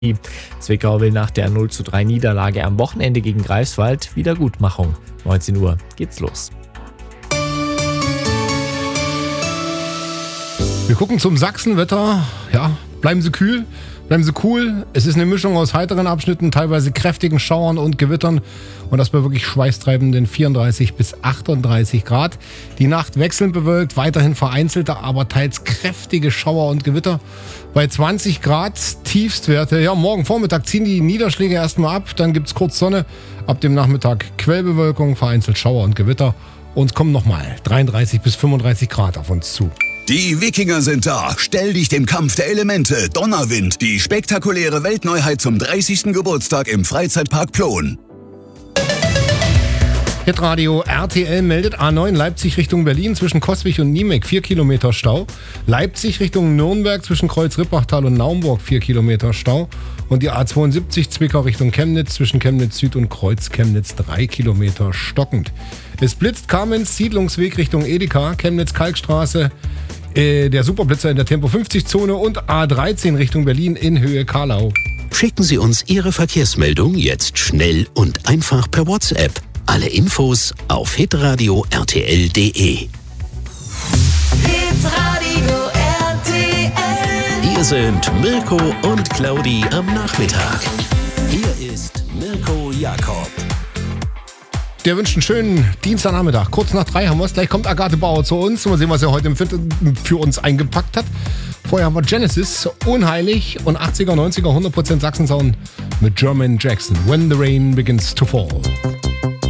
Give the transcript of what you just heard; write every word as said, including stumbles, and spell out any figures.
Zwickau will nach der null zu drei Niederlage am Wochenende gegen Greifswald Wiedergutmachung. neunzehn Uhr geht's los. Wir gucken zum Sachsenwetter. Ja, bleiben Sie kühl, bleiben Sie cool. Es ist eine Mischung aus heiteren Abschnitten, teilweise kräftigen Schauern und Gewittern. Und das bei wirklich schweißtreibenden vierunddreißig bis achtunddreißig Grad. Die Nacht wechselnd bewölkt, weiterhin vereinzelte, aber teils kräftige Schauer und Gewitter. Bei zwanzig Grad Tiefstwerte. Ja, morgen Vormittag ziehen die Niederschläge erstmal ab. Dann gibt's kurz Sonne. Ab dem Nachmittag Quellbewölkung, vereinzelt Schauer und Gewitter. Und kommen nochmal dreiunddreißig bis fünfunddreißig Grad auf uns zu. Die Wikinger sind da. Stell dich dem Kampf der Elemente. Donnerwind. Die spektakuläre Weltneuheit zum dreißigsten Geburtstag im Freizeitpark Plon. Hitradio R T L meldet A neun Leipzig Richtung Berlin zwischen Coswig und Niemek vier Kilometer Stau. Leipzig Richtung Nürnberg zwischen Kreuz-Rippachtal und Naumburg vier Kilometer Stau. Und die A zweiundsiebzig Zwickau Richtung Chemnitz zwischen Chemnitz Süd und Kreuz Chemnitz drei Kilometer stockend. Es blitzt Kamenz Siedlungsweg Richtung Edeka, Chemnitz Kalkstraße, äh, der Superblitzer in der Tempo fünfzig Zone und A dreizehn Richtung Berlin in Höhe Karlau. Schicken Sie uns Ihre Verkehrsmeldung jetzt schnell und einfach per WhatsApp. Alle Infos auf hitradio r t l punkt d e. Hitradio R T L. Hier sind Mirko und Claudi am Nachmittag. Hier ist Mirko Jakob. Der wünscht einen schönen Dienstagnachmittag. Kurz nach drei haben wir es. Gleich kommt Agathe Bauer zu uns. Mal sehen, was er heute für uns eingepackt hat. Vorher haben wir Genesis, Unheilig und achtziger, neunziger, hundert Prozent Sachsensound mit Jermaine Jackson. When the Rain Begins to Fall.